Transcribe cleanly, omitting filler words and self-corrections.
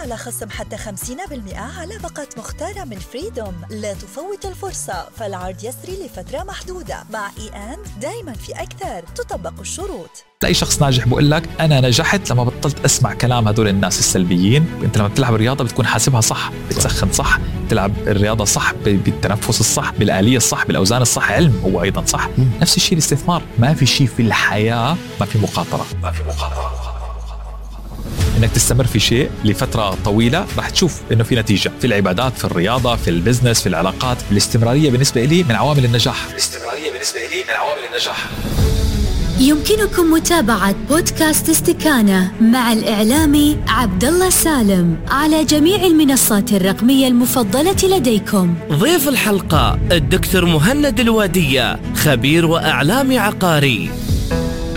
على خصم حتى 50% على باقة مختارة من فريدوم. لا تفوت الفرصة، فالعرض يسري لفترة محدودة. مع E&, دايما في أكثر، تطبق الشروط. أي شخص ناجح بقول لك أنا نجحت لما بطلت أسمع كلام هدول الناس السلبيين. أنت لما بتلعب الرياضة بتكون حاسبها صح، بتسخن صح، بتلعب الرياضة صح، بالتنفس الصح، بالآلية الصح، بالأوزان الصح، علم هو أيضا صح. نفس الشيء الاستثمار، ما في شيء في الحياة ما في مخاطرة. إنك تستمر في شيء لفترة طويلة راح تشوف إنه في نتيجة في العبادات، في الرياضة، في البزنس، في العلاقات. الاستمرارية بالنسبة لي من عوامل النجاح. يمكنكم متابعة بودكاست استكانة مع الإعلامي عبدالله سالم على جميع المنصات الرقمية المفضلة لديكم. ضيف الحلقة الدكتور مهند الوادية، خبير وإعلامي عقاري.